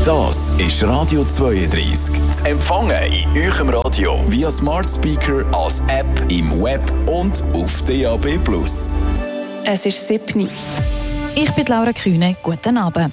Das ist Radio 32. Zu empfangen in eurem Radio via Smart Speaker, als App, im Web und auf DAB+. Es ist 7 Uhr. Ich bin Laura Kühne. Guten Abend.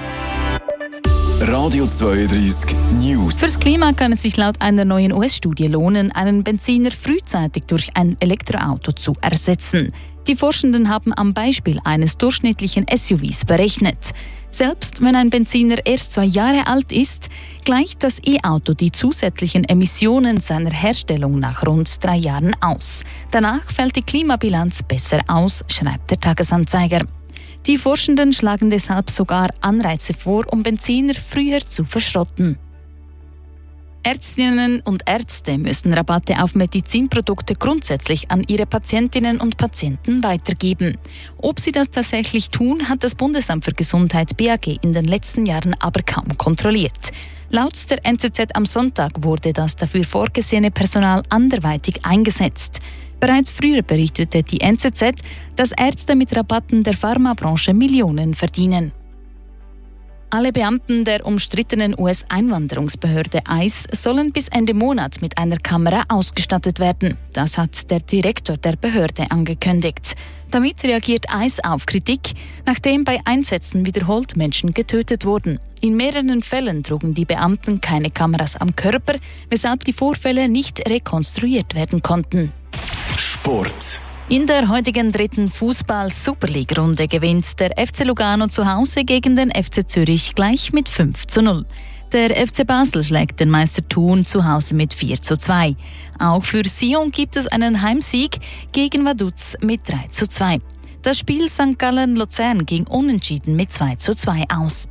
Radio 32 News. Fürs Klima kann es sich laut einer neuen US-Studie lohnen, einen Benziner frühzeitig durch ein Elektroauto zu ersetzen. Die Forschenden haben am Beispiel eines durchschnittlichen SUVs berechnet. Selbst wenn ein Benziner erst 2 Jahre alt ist, gleicht das E-Auto die zusätzlichen Emissionen seiner Herstellung nach rund 3 Jahren aus. Danach fällt die Klimabilanz besser aus, schreibt der Tagesanzeiger. Die Forschenden schlagen deshalb sogar Anreize vor, um Benziner früher zu verschrotten. Ärztinnen und Ärzte müssen Rabatte auf Medizinprodukte grundsätzlich an ihre Patientinnen und Patienten weitergeben. Ob sie das tatsächlich tun, hat das Bundesamt für Gesundheit BAG in den letzten Jahren aber kaum kontrolliert. Laut der NZZ am Sonntag wurde das dafür vorgesehene Personal anderweitig eingesetzt. Bereits früher berichtete die NZZ, dass Ärzte mit Rabatten der Pharmabranche Millionen verdienen. Alle Beamten der umstrittenen US-Einwanderungsbehörde ICE sollen bis Ende Monat mit einer Kamera ausgestattet werden. Das hat der Direktor der Behörde angekündigt. Damit reagiert ICE auf Kritik, nachdem bei Einsätzen wiederholt Menschen getötet wurden. In mehreren Fällen trugen die Beamten keine Kameras am Körper, weshalb die Vorfälle nicht rekonstruiert werden konnten. Sport. In der heutigen 3. Fußball-Superleague-Runde gewinnt der FC Lugano zu Hause gegen den FC Zürich gleich mit 5:0. Der FC Basel schlägt den Meister Thun zu Hause mit 4:2. Auch für Sion gibt es einen Heimsieg gegen Vaduz mit 3:2. Das Spiel St. Gallen-Luzern ging unentschieden mit 2:2 aus.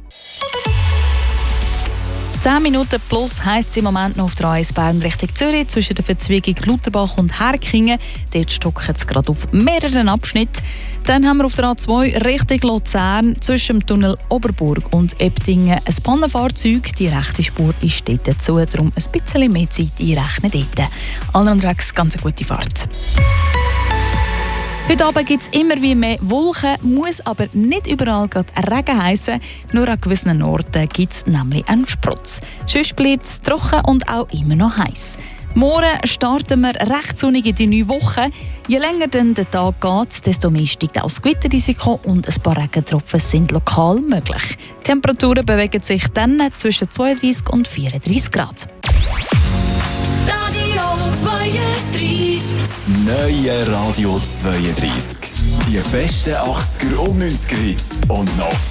10 Minuten plus heisst es im Moment noch auf der A1 Bern Richtung Zürich zwischen der Verzwiegung Lutherbach und Herkingen. Dort stockt es gerade auf mehreren Abschnitten. Dann haben wir auf der A2 Richtung Luzern zwischen dem Tunnel Oberburg und Ebdingen ein Pannenfahrzeug. Die rechte Spur ist dort dazu, darum ein bisschen mehr Zeit einrechnen dort. Allen unterwegs ganz eine gute Fahrt. Heute Abend gibt es immer wie mehr Wolken, muss aber nicht überall gerade Regen heissen. Nur an gewissen Orten gibt es nämlich einen Sprotz. Sonst bleibt es trocken und auch immer noch heiß. Morgen starten wir recht sonnig in die neue Woche. Je länger dann der Tag geht, desto mehr steigt auch das Gewitterrisiko und ein paar Regentropfen sind lokal möglich. Die Temperaturen bewegen sich dann zwischen 32 und 34 Grad. Radio 32. Das neue Radio 32. Die besten 80er und 90er Hits und noch